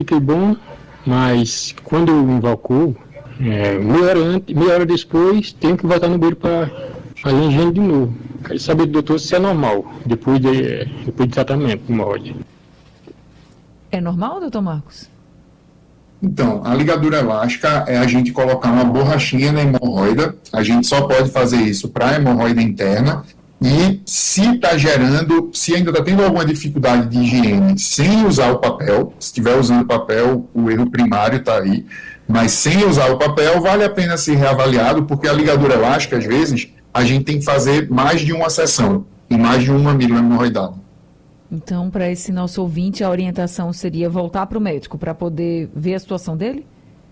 fiquei bom, mas quando invocou, meia hora depois, tenho que voltar no banheiro para fazer higiene de novo. Quero saber do doutor se é normal, depois de tratamento de hemorroida. É normal, doutor Marcos? Então, a ligadura elástica é a gente colocar uma borrachinha na hemorroida. A gente só pode fazer isso para a hemorroida interna. E se está gerando, se ainda está tendo alguma dificuldade de higiene sem usar o papel, se estiver usando o papel, o erro primário está aí, mas sem usar o papel, vale a pena ser reavaliado, porque a ligadura elástica, às vezes, a gente tem que fazer mais de uma sessão, e mais de um mamilo hemorroidado. Então, para esse nosso ouvinte, a orientação seria voltar para o médico para poder ver a situação dele?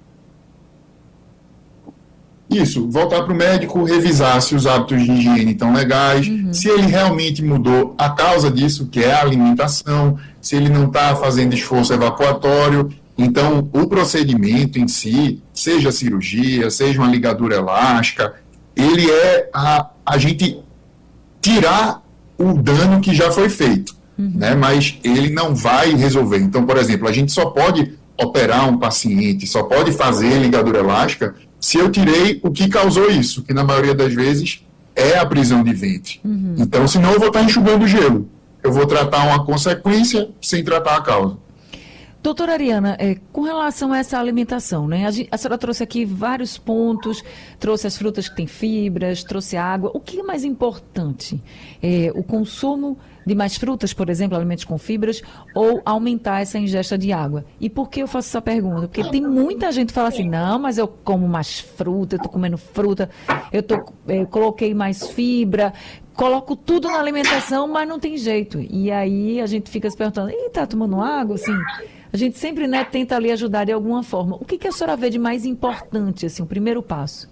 Isso, voltar para o médico, revisar se os hábitos de higiene estão legais, se ele realmente mudou a causa disso, que é a alimentação, se ele não está fazendo esforço evacuatório. Então, o procedimento em si, seja cirurgia, seja uma ligadura elástica, ele é a gente tirar o dano que já foi feito, né? Mas ele não vai resolver. Então, por exemplo, a gente só pode operar um paciente, só pode fazer ligadura elástica se eu tirei o que causou isso, que na maioria das vezes é a prisão de ventre. Então, senão eu vou estar enxugando gelo. Eu vou tratar uma consequência sem tratar a causa. Doutora Ariana, com relação a essa alimentação, né? A senhora trouxe aqui vários pontos, trouxe as frutas que têm fibras, trouxe água. O que é mais importante? O consumo de mais frutas, por exemplo, alimentos com fibras, ou aumentar essa ingesta de água? E por que eu faço essa pergunta? Porque tem muita gente que fala assim, não, mas eu como mais fruta, eu estou comendo fruta, eu coloquei mais fibra, coloco tudo na alimentação, mas não tem jeito. E aí a gente fica se perguntando, tá tomando água? Assim, a gente sempre, né, tenta ali ajudar de alguma forma. O que a senhora vê de mais importante, assim, o primeiro passo?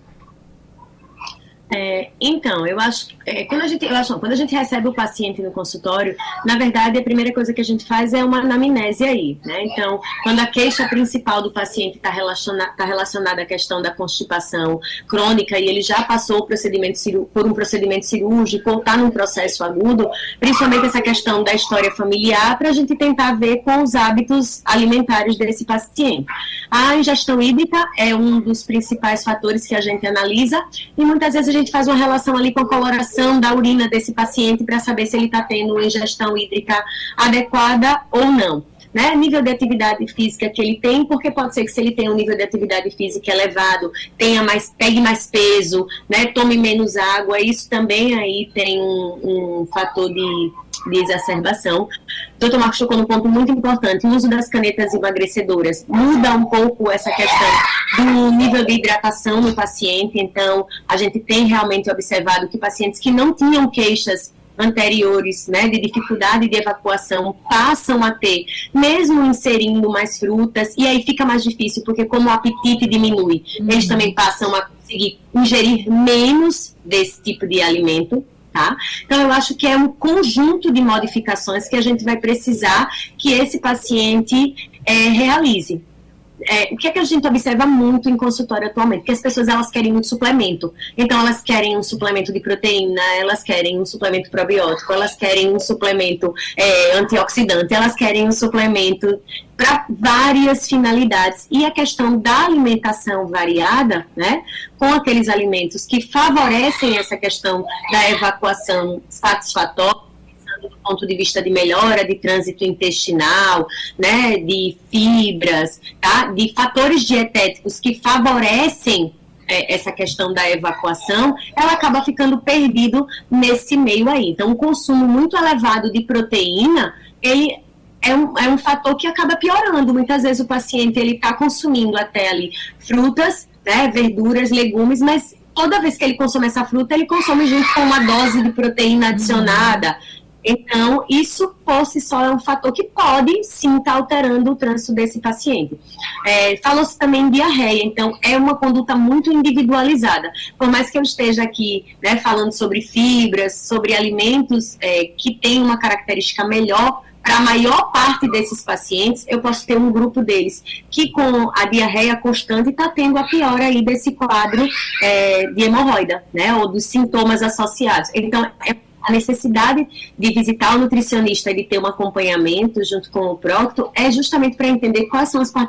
Então, eu acho que quando a gente recebe o paciente no consultório, na verdade, a primeira coisa que a gente faz é uma anamnese aí, né? Então, quando a queixa principal do paciente está relacionada à questão da constipação crônica e ele já passou por um procedimento cirúrgico ou está num processo agudo, principalmente essa questão da história familiar, para a gente tentar ver com os hábitos alimentares desse paciente. A ingestão hídrica é um dos principais fatores que a gente analisa e muitas vezes a gente faz uma relação ali com a coloração da urina desse paciente para saber se ele está tendo uma ingestão hídrica adequada ou não. Né? Nível de atividade física que ele tem, porque pode ser que se ele tem um nível de atividade física elevado, pegue mais peso, né? Tome menos água, isso também aí tem um fator de exacerbação. O Dr. Marcos tocou num ponto muito importante, o uso das canetas emagrecedoras muda um pouco essa questão do nível de hidratação no paciente, então a gente tem realmente observado que pacientes que não tinham queixas anteriores, né, de dificuldade de evacuação, passam a ter, mesmo inserindo mais frutas, e aí fica mais difícil, porque como o apetite diminui, eles também passam a conseguir ingerir menos desse tipo de alimento. Tá? Então, eu acho que é um conjunto de modificações que a gente vai precisar que esse paciente realize. O que é que a gente observa muito em consultório atualmente? Que as pessoas, elas querem muito suplemento. Então, elas querem um suplemento de proteína, elas querem um suplemento probiótico, elas querem um suplemento antioxidante, elas querem um suplemento para várias finalidades. E a questão da alimentação variada, né, com aqueles alimentos que favorecem essa questão da evacuação satisfatória, do ponto de vista de melhora de trânsito intestinal, né, de fibras, tá, de fatores dietéticos que favorecem essa questão da evacuação, ela acaba ficando perdido nesse meio aí. Então, o consumo muito elevado de proteína, ele é um fator que acaba piorando. Muitas vezes o paciente ele está consumindo até ali frutas, né, verduras, legumes, mas toda vez que ele consome essa fruta, ele consome junto com uma dose de proteína adicionada. Então, isso por si só é um fator que pode, sim, estar alterando o trânsito desse paciente. Falou-se também em diarreia, então é uma conduta muito individualizada. Por mais que eu esteja aqui, né, falando sobre fibras, sobre alimentos que têm uma característica melhor, para a maior parte desses pacientes, eu posso ter um grupo deles que com a diarreia constante está tendo a pior aí desse quadro de hemorroida, né, ou dos sintomas associados. Então, a necessidade de visitar o nutricionista e de ter um acompanhamento junto com o prócto é justamente para entender quais são as